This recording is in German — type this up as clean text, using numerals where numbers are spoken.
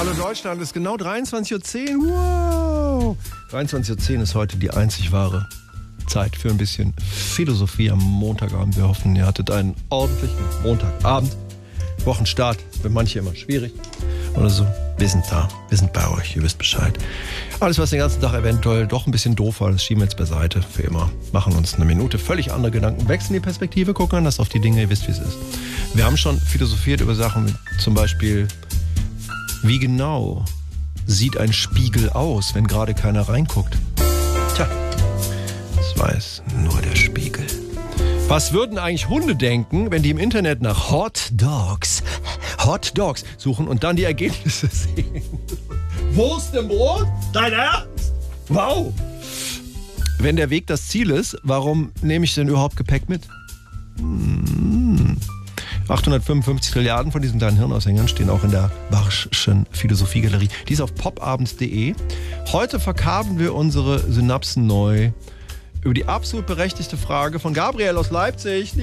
Hallo Deutschland, es ist genau 23.10 Uhr. Wow! 23.10 Uhr ist heute die einzig wahre Zeit für ein bisschen Philosophie am Montagabend. Wir hoffen, ihr hattet einen ordentlichen Montagabend. Wochenstart, für manche immer schwierig oder so. Wir sind da, wir sind bei euch, ihr wisst Bescheid. Alles, was den ganzen Tag eventuell doch ein bisschen doof war, das schieben wir jetzt beiseite für immer. Machen uns eine Minute völlig andere Gedanken, wechseln die Perspektive, gucken anders auf die Dinge, ihr wisst, wie es ist. Wir haben schon philosophiert über Sachen, wie zum Beispiel, wie genau sieht ein Spiegel aus, wenn gerade keiner reinguckt? Tja, das weiß nur der Spiegel. Was würden eigentlich Hunde denken, wenn die im Internet nach Hot Dogs suchen und dann die Ergebnisse sehen? Wurst im Brot? Dein Ernst? Wow! Wenn der Weg das Ziel ist, warum nehme ich denn überhaupt Gepäck mit? 855 Trilliarden von diesen kleinen Hirnaushängern stehen auch in der Barsch'schen Philosophiegalerie. Die ist auf popabends.de. Heute verkabeln wir unsere Synapsen neu über die absolut berechtigte Frage von Gabriel aus Leipzig.